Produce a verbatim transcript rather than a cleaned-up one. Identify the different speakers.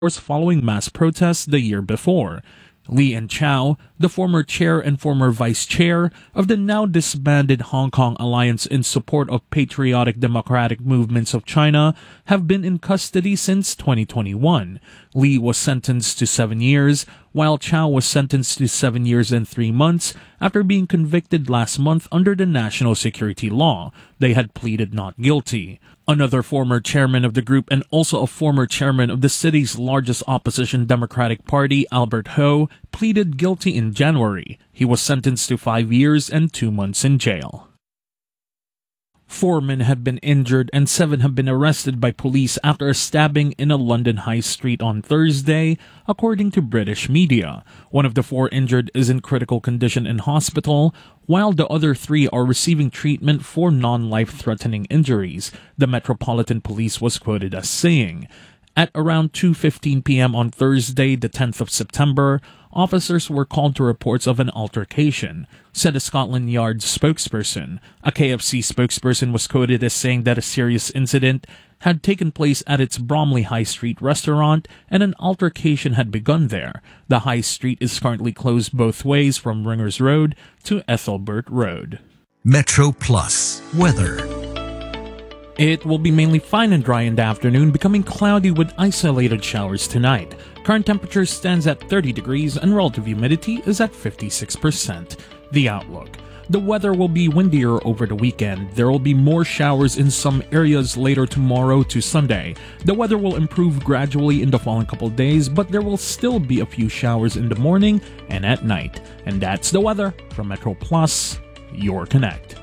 Speaker 1: following mass protests the year before. Li and Chow, the former chair and former vice chair of the now disbanded Hong Kong Alliance in Support of Patriotic Democratic Movements of China, have been in custody since twenty twenty-one. Li was sentenced to seven years, while Chow was sentenced to seven years and three months after being convicted last month under the national security law. They had pleaded not guilty. Another former chairman of the group and also a former chairman of the city's largest opposition Democratic Party, Albert Ho, pleaded guilty in January. He was sentenced to five years and two months in jail. Four men have been injured and seven have been arrested by police after a stabbing in a London high street on Thursday, according to British media. One of the four injured is in critical condition in hospital, while the other three are receiving treatment for non-life-threatening injuries, the Metropolitan Police was quoted as saying. At around two fifteen p.m. on Thursday, the tenth of September, officers were called to reports of an altercation, said a Scotland Yard spokesperson. A K F C spokesperson was quoted as saying that a serious incident had taken place at its Bromley High Street restaurant and an altercation had begun there. The high street is currently closed both ways from Ringers Road to Ethelbert Road.
Speaker 2: Metro Plus weather.
Speaker 1: It will be mainly fine and dry in the afternoon, becoming cloudy with isolated showers tonight. Current temperature stands at thirty degrees and relative humidity is at fifty-six percent. The outlook. The weather will be windier over the weekend. There will be more showers in some areas later tomorrow to Sunday. The weather will improve gradually in the following couple days, but there will still be a few showers in the morning and at night. And that's the weather from Metro Plus, your Connect.